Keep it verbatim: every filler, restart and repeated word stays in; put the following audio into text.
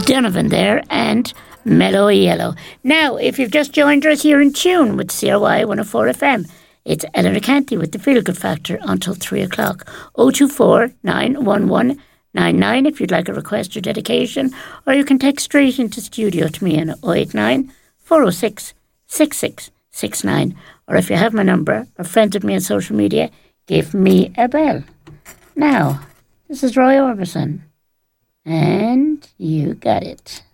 Donovan there and Mellow Yellow. Now, if you've just joined us here in tune with C R Y one oh four F M, it's Eleanor Canty with the Feel Good Factor until three o'clock. oh two four, nine one one, nine nine if you'd like a request or dedication, or you can text straight into studio to me on oh eight nine, four oh six, six six six nine, or if you have my number or friends with me on social media, give me a bell. Now, this is Roy Orbison, and you got it.